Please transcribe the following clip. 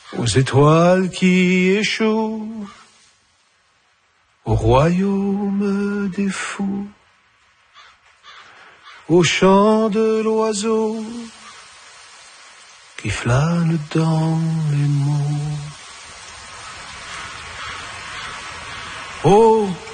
aux étoiles qui échouent, au royaume des fous, au chant de l'oiseau qui flâne dans les mots. Oh,